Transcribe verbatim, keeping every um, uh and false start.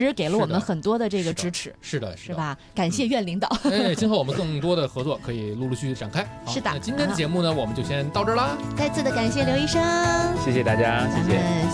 实给了我们很多的这个支持。 是的， 是吧？感谢院领导。 哎，今后我们更多的合作可以陆陆续续展开。 是的， 那今天的节目呢，我们就先到这儿啦。 再次的感谢刘医生， 谢谢大家，谢谢。